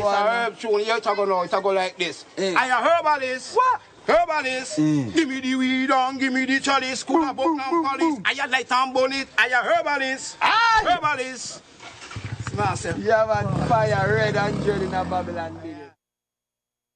It's a herb tune. Here it's go now. It's go like this. I a herbalist. What? Herbalist. Give me the weed and give me the chalice. Cool a book and police. I a light and bonnet. I a herbalist. Herbalist. Massive. Yeah, man. Fire red and dread in a Babylon.